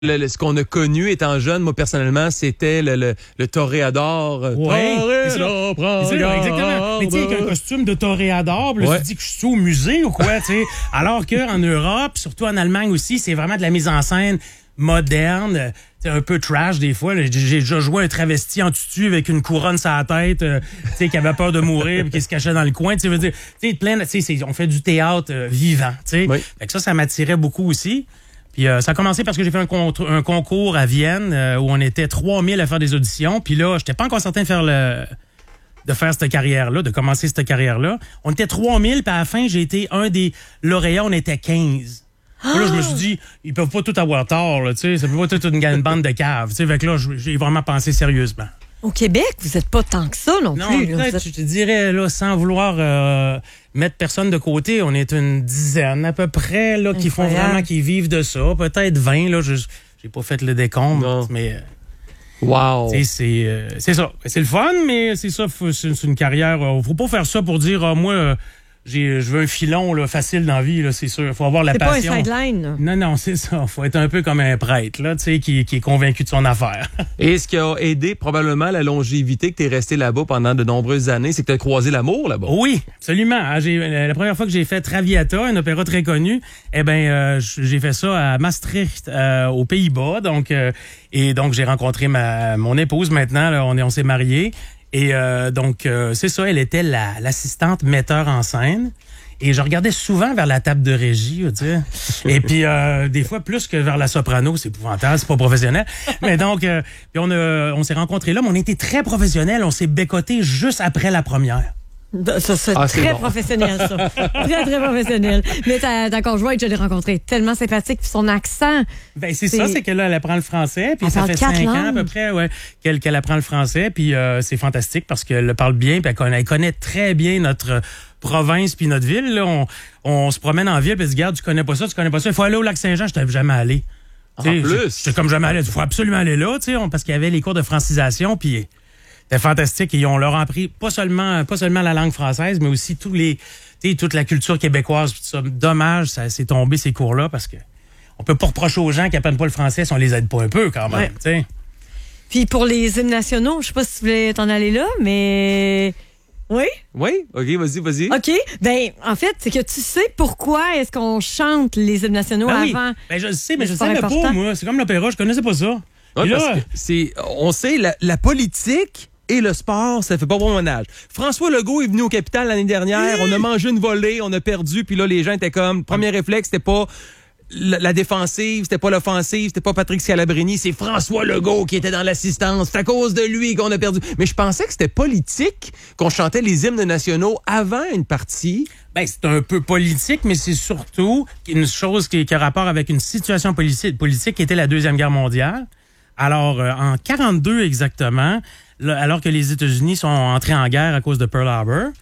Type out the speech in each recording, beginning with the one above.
Ce qu'on a connu étant jeune, moi personnellement, c'était le toréador. Ouais, exactement. Mais tu sais, avec un costume de toréador, là, tu te dis que je suis au musée ou quoi, tu sais. Alors qu'en Europe, surtout en Allemagne aussi, c'est vraiment de la mise en scène moderne, un peu trash des fois. J'ai déjà joué un travesti en tutu avec une couronne sur la tête, qui avait peur de mourir et qui se cachait dans le coin. Tu sais, on fait du théâtre vivant. Oui. Fait que ça m'attirait beaucoup aussi. Puis ça a commencé parce que j'ai fait un concours à Vienne où on était 3000 à faire des auditions. Puis là, j'étais pas encore certain de faire cette carrière-là, de commencer cette carrière-là. On était 3000, puis à la fin, j'ai été un des lauréats, on était 15. Là, je me suis dit, ils peuvent pas tout avoir tort, là, tu sais, ça peut pas toute une bande de caves. Tu sais, fait que là, j'ai vraiment pensé sérieusement. Au Québec, vous êtes pas tant que ça non plus. Non, peut-être, je te dirais, là, sans vouloir mettre personne de côté, on est une dizaine à peu près, là, qui font vraiment, qui vivent de ça. Peut-être 20, là, j'ai pas fait le décompte, mais... Wow! C'est ça. C'est le fun, mais c'est ça, c'est une carrière. Faut pas faire ça pour dire, moi... je veux un filon là, facile dans la vie, là, c'est sûr. Il faut avoir la passion. C'est pas un sideline. Là. Non, c'est ça. Il faut être un peu comme un prêtre là, qui est convaincu de son affaire. Et ce qui a aidé probablement la longévité que tu es resté là-bas pendant de nombreuses années, c'est que tu as croisé l'amour là-bas. Oui, absolument. La première fois que j'ai fait Traviata, un opéra très connu, j'ai fait ça à Maastricht, aux Pays-Bas. Donc j'ai rencontré mon épouse maintenant. Là, on s'est mariés. Et c'est ça, elle était l'assistante metteur en scène. Et je regardais souvent vers la table de régie, tu sais. Et puis, des fois, plus que vers la soprano, c'est épouvantable, c'est pas professionnel. Mais donc, puis on s'est rencontrés là, mais on était très professionnels. On s'est bécotés juste après la première. Ça, c'est très professionnel, ça. Très, très professionnel. Mais ta conjointe, je l'ai rencontrée, tellement sympathique, puis son accent. Ben, c'est ça, c'est que là, elle apprend le français, puis ça fait 5 ans à peu près, qu'elle apprend le français, puis c'est fantastique parce qu'elle le parle bien, puis elle connaît très bien notre province puis notre ville. Là, on se promène en ville, puis elle dit, regarde, tu connais pas ça, il faut aller au Lac-Saint-Jean, je t'avais jamais allé. En plus? J'étais comme jamais allé, il faut absolument aller là, tu sais, parce qu'il y avait les cours de francisation, puis... C'était fantastique. Et on leur a appris pas seulement la langue française, mais aussi toute la culture québécoise. Tout ça. Dommage, ça s'est tombé ces cours-là parce que on peut pas reprocher aux gens qui apprennent pas le français si on les aide pas un peu quand même. Ouais. Puis pour les hymnes nationaux, je sais pas si tu voulais t'en aller là, mais... Oui? Oui? OK, vas-y. OK. Ben, en fait, c'est que tu sais pourquoi est-ce qu'on chante les hymnes nationaux avant. Ben, je le sais, mais je savais pas, moi. C'est comme l'opéra, je connaissais pas ça. Ouais, là, on sait, la politique... et le sport, ça fait pas bon ménage. François Legault est venu au Capitole l'année dernière, on a mangé une volée, on a perdu, puis là, les gens étaient comme, premier réflexe, c'était pas la défensive, c'était pas l'offensive, c'était pas Patrick Scalabrini, c'est François Legault qui était dans l'assistance, c'est à cause de lui qu'on a perdu. Mais je pensais que c'était politique qu'on chantait les hymnes nationaux avant une partie. Ben, c'est un peu politique, mais c'est surtout une chose qui a rapport avec une situation politique qui était la Deuxième Guerre mondiale. Alors, en 42 exactement, alors que les États-Unis sont entrés en guerre à cause de Pearl Harbor,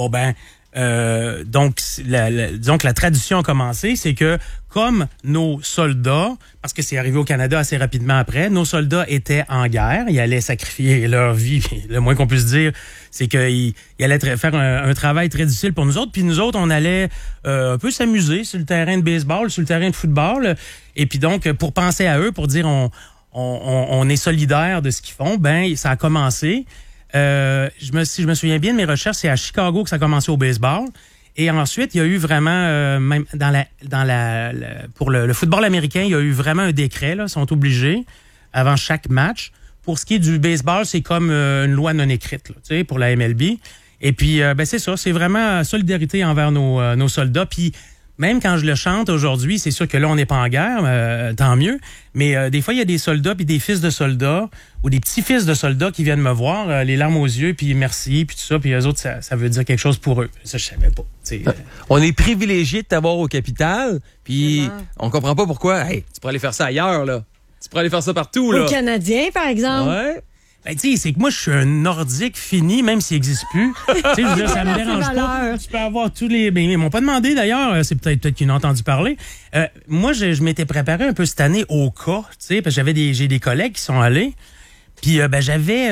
donc la tradition a commencé, c'est que comme nos soldats, parce que c'est arrivé au Canada assez rapidement après, nos soldats étaient en guerre, ils allaient sacrifier leur vie, le moins qu'on puisse dire, c'est qu'ils allaient faire un travail très difficile pour nous autres, puis nous autres, on allait un peu s'amuser sur le terrain de baseball, sur le terrain de football, et puis donc, pour penser à eux, pour dire on est solidaire de ce qu'ils font, ben ça a commencé. Je me souviens bien de mes recherches, c'est à Chicago que ça a commencé au baseball. Et ensuite, il y a eu vraiment, même pour le football américain, il y a eu vraiment un décret, là, ils sont obligés, avant chaque match. Pour ce qui est du baseball, c'est comme une loi non écrite, là, tu sais, pour la MLB. Et puis, c'est ça, c'est vraiment solidarité envers nos soldats. Puis, même quand je le chante aujourd'hui, c'est sûr que là, on n'est pas en guerre, tant mieux. Mais des fois, il y a des soldats puis des fils de soldats ou des petits-fils de soldats qui viennent me voir, les larmes aux yeux, puis merci, puis tout ça. Puis eux autres, ça veut dire quelque chose pour eux. Ça, je savais pas. On est privilégié de t'avoir au Capitole, puis on comprend pas pourquoi. Hey, tu pourrais aller faire ça ailleurs, là. Tu pourrais aller faire ça partout, là. Aux Canadiens, par exemple. Ouais. Ben, tu sais, c'est que moi, je suis un Nordique fini, même s'il n'existe plus. Tu sais, je veux dire, ça me dérange pas. Tu peux avoir tous les... Ben, ils m'ont pas demandé, d'ailleurs. C'est peut-être qu'ils n'ont entendu parler. Moi, je m'étais préparé un peu cette année au cas, tu sais, parce que j'ai des collègues qui sont allés. Puis j'avais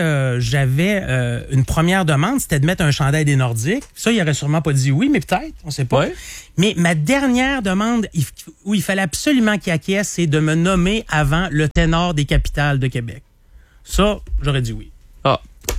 une première demande, c'était de mettre un chandail des Nordiques. Ça, il aurait sûrement pas dit oui, mais peut-être, on sait pas. Ouais. Mais ma dernière demande, où il fallait absolument qu'il acquiesce, c'est de me nommer avant le ténor des capitales de Québec. Ça, j'aurais dit oui. Ah.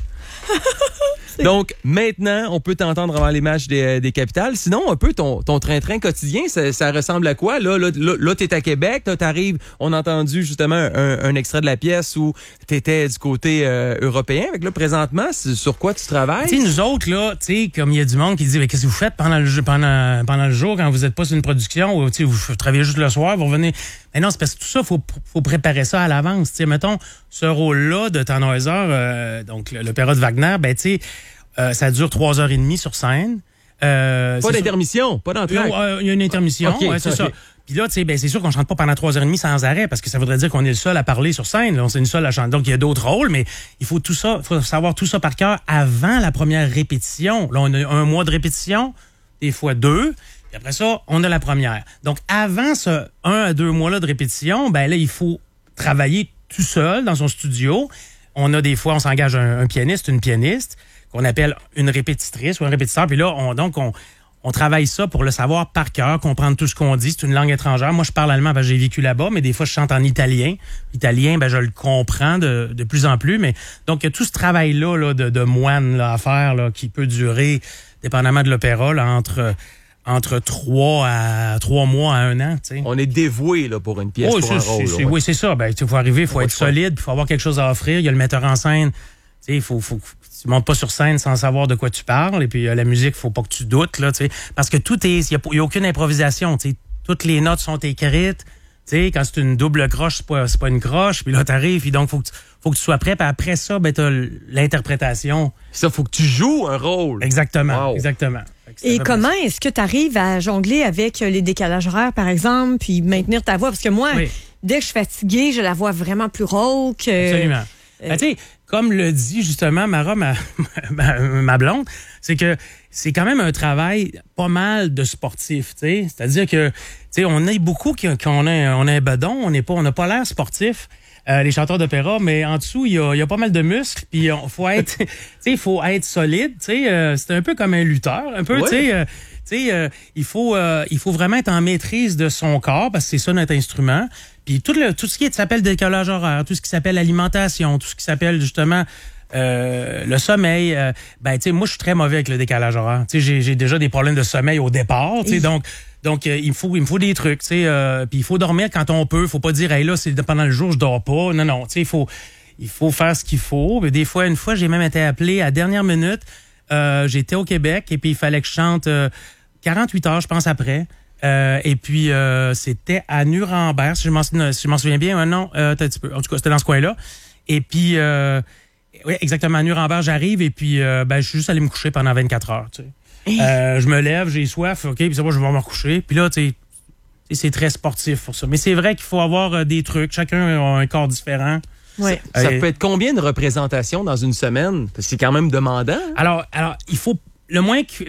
Donc, maintenant, on peut t'entendre avant les matchs des capitales. Sinon, un peu ton train-train quotidien, ça ressemble à quoi? Là t'es à Québec, t'arrives, on a entendu justement un extrait de la pièce où t'étais du côté européen. Fait que là, présentement, sur quoi tu travailles? Tu sais, nous autres, là, tu sais, comme il y a du monde qui dit, mais qu'est-ce que vous faites pendant le jour quand vous n'êtes pas sur une production ou, tu sais, vous travaillez juste le soir, vous revenez. Mais non, c'est parce que tout ça, faut préparer ça à l'avance. Tu sais, mettons, ce rôle-là de Tannhäuser, donc l'opéra de Wagner, ben, tu sais, ça dure 3h30 sur scène. Pas d'intermission, pas d'entracte. Il y a une intermission, Okay, c'est ça. Puis là, tu sais, ben, c'est sûr qu'on chante pas pendant 3h30 sans arrêt parce que ça voudrait dire qu'on est le seul à parler sur scène. On est le seul à chanter. Donc, il y a d'autres rôles, mais il faut savoir tout ça par cœur avant la première répétition. Là, on a 1 mois de répétition, des fois 2. Puis après ça, on a la première. Donc, avant ce 1 à 2 mois-là de répétition, ben là, il faut travailler tout seul dans son studio. On a des fois, on s'engage un pianiste, une pianiste, qu'on appelle une répétitrice ou un répétiteur. Puis là, on travaille ça pour le savoir par cœur, comprendre tout ce qu'on dit. C'est une langue étrangère. Moi, je parle allemand parce que j'ai vécu là-bas, mais des fois, je chante en italien. L'italien, ben, je le comprends de plus en plus. Mais donc, il y a tout ce travail-là de moine là, à faire là, qui peut durer, dépendamment de l'opéra, là, entre 3 mois à 1 an. T'sais. On est dévoué là, pour une pièce, pour un rôle. Oui, c'est ça. Ben, il faut arriver, il faut être solide, il faut avoir quelque chose à offrir. Il y a le metteur en scène. Il faut tu montes pas sur scène sans savoir de quoi tu parles. Et puis la musique, faut pas que tu doutes. Là, parce que tout est... Il n'y a aucune improvisation. T'sais. Toutes les notes sont écrites. T'sais, quand c'est une double croche, c'est pas une croche. Puis là, t'arrives, puis donc faut que tu sois prêt. Puis après ça, ben t'as l'interprétation. Ça, faut que tu joues un rôle. Exactement, wow. exactement. Et comment est-ce que tu arrives à jongler avec les décalages horaires, par exemple, puis maintenir ta voix? Parce que moi, dès que je suis fatiguée, j'ai la voix vraiment plus rauque. Absolument. Tu sais, comme le dit justement Mara, ma blonde, c'est que c'est quand même un travail pas mal de sportif, tu sais. C'est-à-dire que, tu sais, on est beaucoup qu'on a un bedon, on n'a pas l'air sportif. Les chanteurs d'opéra, mais en dessous, il y a pas mal de muscles, puis faut être, tu sais, il faut être solide, tu sais, c'est un peu comme un lutteur, un peu, tu sais, il faut vraiment être en maîtrise de son corps parce que c'est ça notre instrument. Puis tout ce qui s'appelle décalage horaire, tout ce qui s'appelle alimentation, tout ce qui s'appelle justement le sommeil, ben tu sais, moi je suis très mauvais avec le décalage horaire. Tu sais, j'ai déjà des problèmes de sommeil au départ, tu sais, donc il me faut des trucs, tu sais, puis il faut dormir quand on peut, faut pas dire hey là c'est pendant le jour je dors pas. Non, tu sais, il faut faire ce qu'il faut. Mais une fois j'ai même été appelé à dernière minute, j'étais au Québec et puis il fallait que je chante 48 heures je pense après. Et puis c'était à Nuremberg, si je m'en souviens bien, non, un petit peu. En tout cas, c'était dans ce coin-là. Et puis oui, exactement, à Nuremberg, j'arrive et puis je suis juste allé me coucher pendant 24 heures, tu sais. Je me lève, j'ai soif, OK, puis c'est bon, je vais me recoucher. Puis là, tu sais, c'est très sportif pour ça. Mais c'est vrai qu'il faut avoir des trucs. Chacun a un corps différent. Ouais. Ça peut être combien de représentations dans une semaine? Parce que c'est quand même demandant. Alors il faut... Le moins que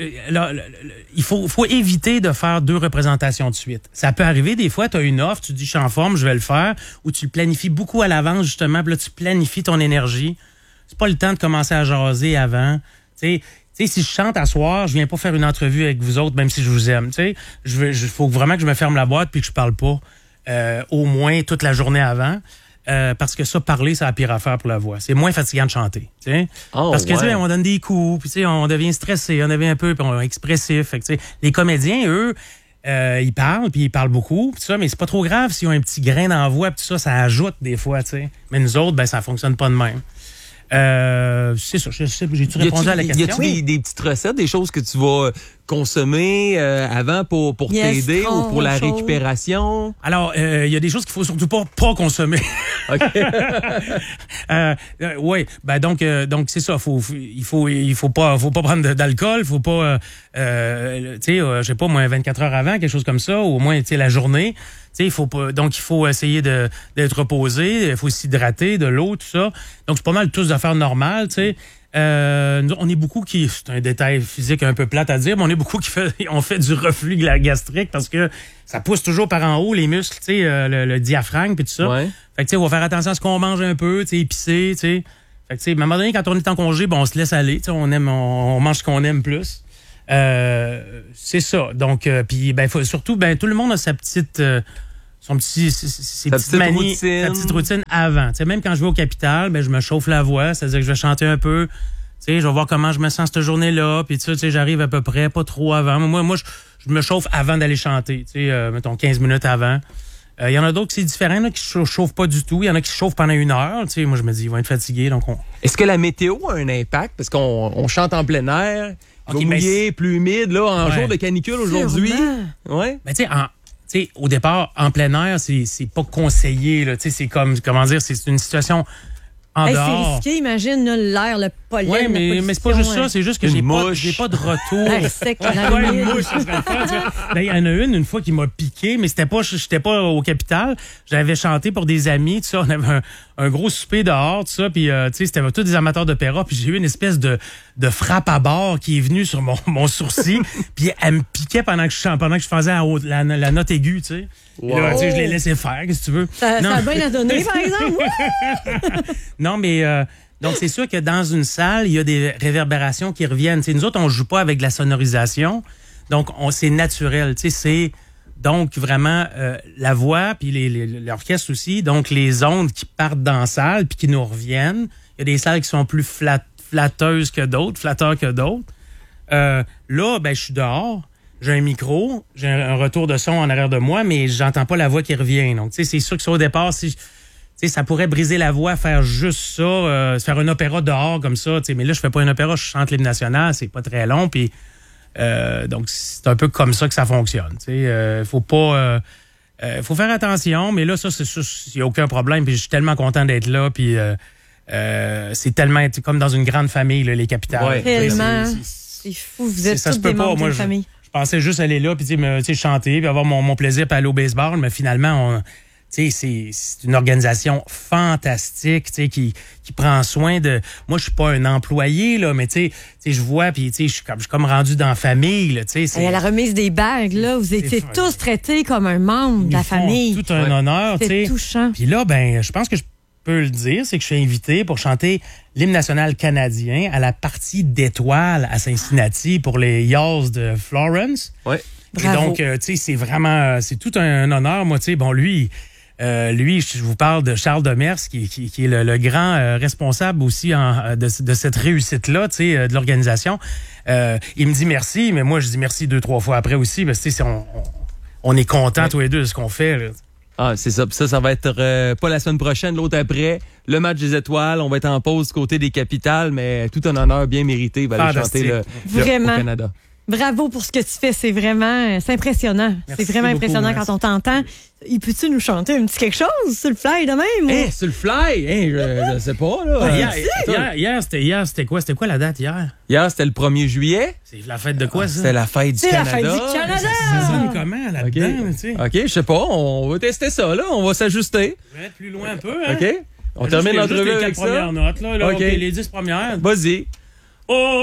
il faut éviter de faire 2 représentations de suite. Ça peut arriver des fois, tu as une offre, tu dis je suis en forme, je vais le faire, ou tu le planifies beaucoup à l'avance justement, puis là tu planifies ton énergie. C'est pas le temps de commencer à jaser avant. Tu sais, si je chante à soir, je viens pas faire une entrevue avec vous autres, même si je vous aime. Tu sais, faut vraiment que je me ferme la boîte puis que je parle pas au moins toute la journée avant. Parce que ça, parler, c'est la pire affaire pour la voix. C'est moins fatigant de chanter. T'sais. Parce que tu sais, on donne des coups, puis on devient stressé, on devient un peu expressif. Fait que, les comédiens, eux, ils parlent beaucoup, pis ça, mais c'est pas trop grave s'ils ont un petit grain dans la voix, puis ça ajoute des fois. T'sais. Mais nous autres, ben ça fonctionne pas de même. C'est ça. J'ai-tu répondu à la question? Y a-tu des petites recettes, des choses que tu vas consommer avant pour t'aider ou pour la récupération? Alors, il y a des choses qu'il faut surtout pas consommer. OK. Oui, ben donc c'est ça. Il faut pas prendre d'alcool, faut pas, tu sais, je sais pas moi 24 heures avant, quelque chose comme ça, ou au moins tu sais la journée. Il faut essayer d'être reposé, il faut s'hydrater, de l'eau, tout ça. Donc, c'est pas mal tous d'affaires normales, tu sais. On est beaucoup qui, c'est un détail physique un peu plate à dire, mais on est beaucoup qui on fait du reflux gastrique parce que ça pousse toujours par en haut les muscles, tu sais, le diaphragme puis tout ça. Ouais. Fait que tu sais, on va faire attention à ce qu'on mange un peu, tu sais, épicé, tu sais. Fait que tu sais, à un moment donné, quand on est en congé, on se laisse aller, tu sais, on mange ce qu'on aime plus. C'est ça. Donc, puis surtout, tout le monde a sa petite. Ses petites manies, sa petite routine avant. T'sais, même quand je vais au Capitole, je me chauffe la voix, c'est-à-dire que je vais chanter un peu. Je vais voir comment je me sens cette journée-là. Puis j'arrive à peu près, pas trop avant. Moi, je me chauffe avant d'aller chanter. Mettons 15 minutes avant. Il y en a d'autres qui c'est différent, là, qui se chauffent pas du tout. Il y en a qui se chauffent pendant 1 heure. Moi, je me dis, ils vont être fatigués. Donc Est-ce que la météo a un impact? Parce qu'on chante en plein air, mouillé, plus humide, là, en jour de canicule aujourd'hui. Ouais. Au départ, en plein air, c'est pas conseillé. Là. C'est comme, comment dire, c'est une situation en dehors. C'est risqué, imagine, là, l'air, le pollen. Oui, mais c'est pas juste ça, c'est juste que j'ai pas de retour. L'air sec, une mouche, ça serait le fun. Il y en a une fois qui m'a piqué, mais j'étais pas au Capitole. J'avais chanté pour des amis, tout ça. On avait un gros souper dehors, tout ça, puis c'était tous des amateurs d'opéra, puis j'ai eu une espèce de frappe à bord qui est venue sur mon sourcil, puis elle me piquait pendant que je faisais la note aiguë, tu sais. Wow. Là, je l'ai laissé faire, qu'est-ce que tu veux. Ça a bien à donner, par exemple. Non, mais donc c'est sûr que dans une salle, il y a des réverbérations qui reviennent. T'sais, nous autres, on joue pas avec de la sonorisation, donc c'est naturel. C'est donc vraiment la voix, puis l'orchestre aussi, donc les ondes qui partent dans la salle puis qui nous reviennent. Il y a des salles qui sont plus flatteuses que d'autres, flatteurs que d'autres. Là, je suis dehors. J'ai un micro, j'ai un retour de son en arrière de moi, mais j'entends pas la voix qui revient. Donc, c'est sûr que ça, au départ, ça pourrait briser la voix, faire juste ça, faire un opéra dehors comme ça. Mais là, je fais pas un opéra, je chante l'hymne national, c'est pas très long. Puis, donc, c'est un peu comme ça que ça fonctionne. Faut pas... faut faire attention, mais là, ça, il n'y a aucun problème. Puis je suis tellement content d'être là. Puis c'est tellement comme dans une grande famille, là, les Capitales. Ouais. Tellement. C'est fou, vous êtes tous des membres d'une famille. Je pensais juste aller là, puis chanter, puis avoir mon plaisir, puis aller au baseball. Mais finalement, c'est une organisation fantastique, qui prend soin de... Moi, je suis pas un employé, là, mais je vois, puis je suis comme rendu dans la famille, là, Et à la remise des bagues, là, vous étiez tous traités comme un membre de la famille. Tout un honneur, tu sais. C'est touchant. Puis là, je pense que je peux le dire, c'est que je suis invité pour chanter l'hymne national canadien à la partie d'étoiles à Cincinnati pour les Yalls de Florence. Ouais. Et donc, c'est vraiment, c'est tout un honneur. Moi, lui, je vous parle de Charles Demers, qui est le grand responsable aussi de cette réussite-là, de l'organisation. Il me dit merci, mais moi, je dis merci 2-3 fois après aussi, parce que on est contents tous les deux de ce qu'on fait, là. Ah, c'est ça. Ça va être pas la semaine prochaine, l'autre après. Le match des étoiles. On va être en pause du côté des Capitales, mais tout un honneur bien mérité. Il va aller chanter au Canada. Bravo pour ce que tu fais. C'est impressionnant. Merci c'est vraiment beaucoup, impressionnant quand on t'entend. Peux-tu nous chanter un petit quelque chose sur le fly de même? Sur le fly? Je sais pas, là. Hier, c'était quoi? C'était quoi la date hier? Hier, c'était le 1er juillet. C'est la fête de quoi, ça? C'était la fête du Canada. C'est la fête du Canada! Ça sonne comment, là-dedans, tu sais? OK, je sais pas. On va tester ça, là. On va s'ajuster. Je vais être plus loin un peu, hein? OK. On termine l'entrevue avec ça. Les 4 premières notes, là. OK. Les 10 premières. Vas-y. Oh!